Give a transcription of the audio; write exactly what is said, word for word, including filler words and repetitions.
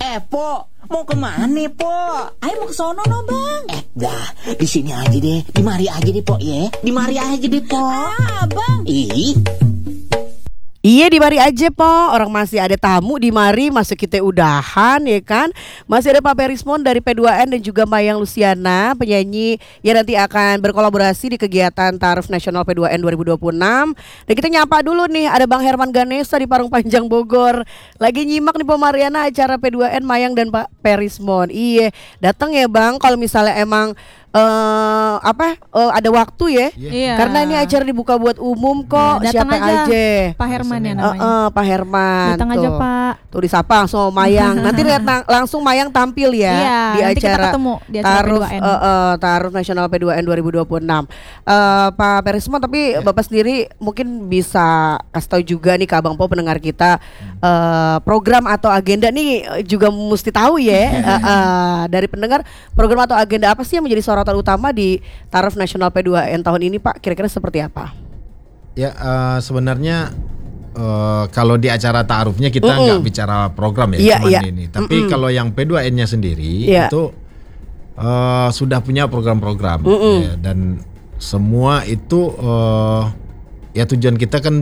Eh, Po, mau kemana, Po? Ayo mau ke sono no, Bang. Eh, dah, di sini aja deh. Di mari aja deh, Po, ya. Di mari aja deh, Po. Ah, Bang. Ih. Iya di mari aja po, orang masih ada tamu di mari, masih kita udahan ya kan. Masih ada Pak Perismon dari P dua N dan juga Mayang Luciana, penyanyi yang nanti akan berkolaborasi di kegiatan Taaruf Nasional P dua N dua ribu dua puluh enam. Dan kita nyapa dulu nih, ada Bang Herman Ganesa di Parung Panjang Bogor. Lagi nyimak nih Po Mariana acara P dua N Mayang dan Pak Perismon. Iya, datang ya Bang kalau misalnya emang Uh, apa uh, ada waktu ya, yeah. Karena ini acara dibuka buat umum kok, yeah, siapa aja, aja Pak Herman ya namanya. Uh, uh, Pak Herman, datang aja Pak. Tuh disapa langsung Mayang. Nanti lihat langsung Mayang tampil ya yeah, di nanti acara, kita ketemu di acara Taaruf, P dua N. Uh, uh, Taaruf Nasional P dua N dua ribu dua puluh enam. uh, Pak Perismon, tapi yeah. Bapak sendiri mungkin bisa kasih tahu juga nih ke Abang Po pendengar kita, uh, program atau agenda nih juga mesti tahu ya. uh, uh, dari pendengar, program atau agenda apa sih yang menjadi sorotan utama di Taaruf Nasional P dua N tahun ini Pak, kira-kira seperti apa? Ya uh, sebenarnya uh, kalau di acara taarufnya kita nggak mm-mm. bicara program ya, yeah, cuman yeah. ini. Tapi mm-mm. kalau yang P dua N-nya sendiri yeah. itu uh, sudah punya program-program ya, dan semua itu uh, ya tujuan kita kan